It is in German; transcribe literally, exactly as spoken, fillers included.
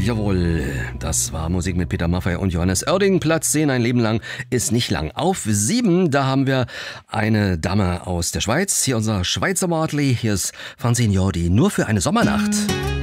Jawohl, das war Musik mit Peter Maffay und Johannes Oerding. Platz zehn, ein Leben lang, ist nicht lang. Auf sieben, da haben wir eine Dame aus der Schweiz. Hier unser Schweizer Mortli. Hier ist Francine Jordi, nur für eine Sommernacht.